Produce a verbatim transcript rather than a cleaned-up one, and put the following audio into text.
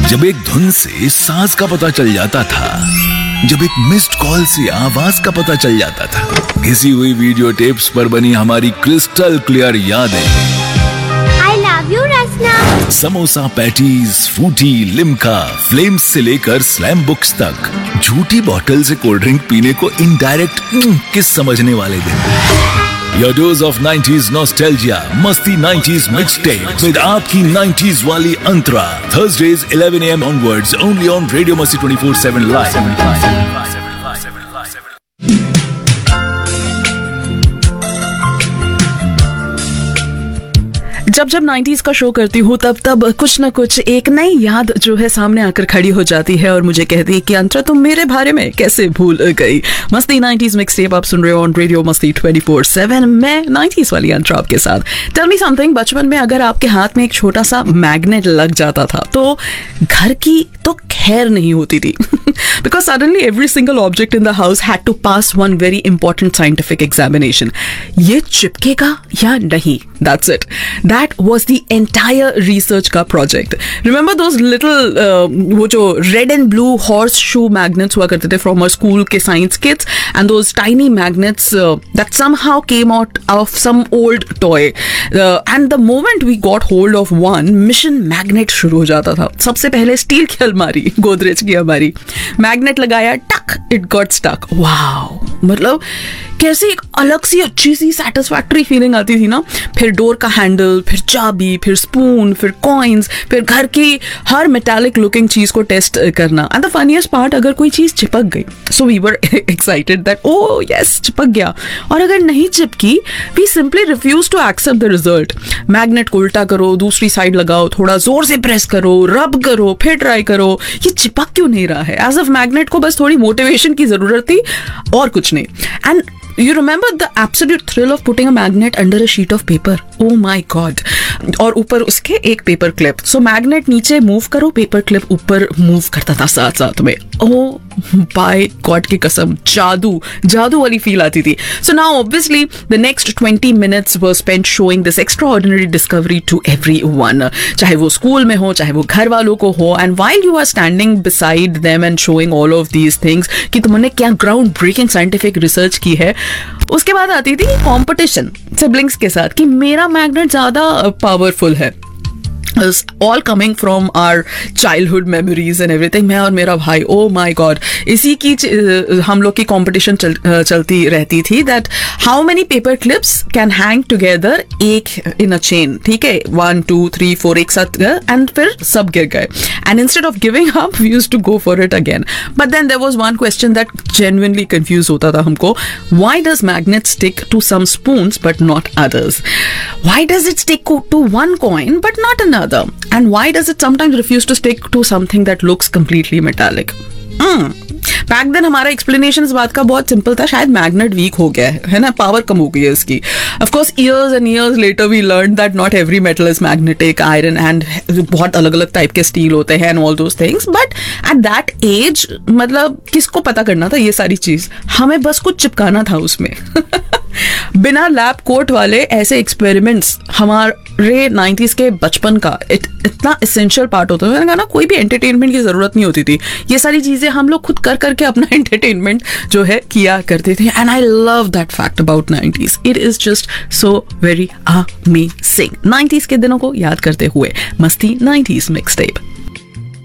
जब एक धुन से सांस का पता चल जाता था, जब एक मिस्ड कॉल से आवाज का पता चल जाता था, घिसी हुई वीडियो टेप्स पर बनी हमारी क्रिस्टल क्लियर यादें। I love you Rachna. Samosa patties, फूटी, लिम्का, फ्लेम्स से लेकर स्लैम बुक्स तक, झूठी बोतल से कोल्ड ड्रिंक पीने को इनडायरेक्ट किस समझने वाले दिन। Your dose of nineties nostalgia, Masti nineties mixtape with आपकी nineties वाली अंतरा. Thursdays eleven a m onwards, only on Radio Masti twenty-four seven live. जब जब नाइंटीज़ का शो करती हूँ तब तब कुछ ना कुछ एक नई याद जो है सामने आकर खड़ी हो जाती है और मुझे कहती है कि अंतरा तुम मेरे बारे में कैसे भूल गई। मस्ती नाइंटीज़ मिक्सटेप आप सुन रहे हो ऑन रेडियो मस्ती ट्वेंटी फोर सेवन। मैं नाइंटीज़ वाली अंतरा आपके साथ। टेल मी समथिंग, बचपन में अगर आपके हाथ में एक छोटा सा मैग्नेट लग जाता था तो घर की तो खैर नहीं होती थी because suddenly every single object in the house had to pass one very important scientific examination. ये चिपकेगा या नहीं, that's it. That was the entire research का प्रोजेक्ट। रिमेंबर दोज लिटिल वो जो red and blue horse shoe magnets हुआ करते थे from a school के science kits, and those tiny magnets that somehow came out of some old toy, and the moment we got hold of one, mission magnet शुरू हो जाता था। सबसे पहले स्टील की अलमारी, गोदरेज की अलमारी, मैग्नेट लगाया, टक, इट गॉट स्टक। वाओ, मतलब कैसी एक अलग सी अच्छी सी सेटिस्फैक्टरी फीलिंग आती थी ना। फिर डोर का हैंडल, फिर चाबी, फिर स्पून, फिर कॉइन्स, फिर घर की हर मेटालिक लुकिंग चीज को टेस्ट करना। एंड द फनीएस्ट पार्ट, अगर कोई चीज चिपक गई so we were excited that O yes चिपक गया, और अगर नहीं चिपकी we simply refuse to accept the result. Magnet को उल्टा करो, दूसरी साइड लगाओ, थोड़ा जोर से प्रेस करो, रब करो, फिर ट्राई करो, ये चिपक क्यों नहीं रहा है। एज ऑफ मैग्नेट को बस थोड़ी मोटिवेशन की जरूरत थी और कुछ नहीं। And you remember the absolute thrill of putting a magnet under a sheet of paper? Oh my god. और ऊपर उसके एक पेपर क्लिप। सो मैग्नेट नीचे मूव करो, पेपर क्लिप ऊपर मूव करता था साथ साथ में। ओ बाय गॉड की कसम, जादू जादू वाली फील आती थी। So now obviously the next twenty minutes were spent showing this extraordinary discovery to everyone, चाहे वो स्कूल में हो, चाहे वो घर वालों को हो। And while you are standing beside them and showing all of these things कि तुमने क्या ग्राउंड ब्रेकिंग साइंटिफिक रिसर्च की है, उसके बाद आती थी कॉम्पिटिशन सिबलिंग्स के साथ कि मेरा मैग्नेट ज्यादा पावरफुल है। All coming from our childhood memories and everything. मैं और मेरा भाई, oh my god, इसी की हम लोग की कंपटीशन चल, चलती रहती थी that how many paper clips can hang together एक in a chain, ठीक है, one two three four एक साथ, and फिर सब गिर गए। And instead of giving up, we used to go for it again. But then there was one question that genuinely confused होता था हमको. Why does magnet stick to some spoons but not others? Why does it stick to one coin but not another? And why does it sometimes refuse to stick to something that looks completely metallic? Hmm. Back then हमारा explanation इस बात का बहुत simple था, शायद magnet week हो गया है, है ना, पावर कम हो गई है इसकी। Of course years and years later we learn that not every metal is magnetic, iron and बहुत अलग अलग टाइप के स्टील होते हैं and all those things. But at that as मतलब किसको पता करना था ये सारी चीज, हमें बस कुछ चिपकाना था उसमें बिना लैब कोट वाले ऐसे एक्सपेरिमेंट्स हमारे नाइंटीज़ के बचपन का इत, इतना एसेंशियल पार्ट होता है। मैंने कहा ना, कोई भी एंटरटेनमेंट की जरूरत नहीं होती थी, ये सारी चीजें हम लोग खुद कर करके अपना एंटरटेनमेंट जो है किया करते थे। And I love that fact about nineties, it is just so very amazing. Nineties के दिनों को याद करते हुए मस्ती नाइंटीज़ मिक्सटेप।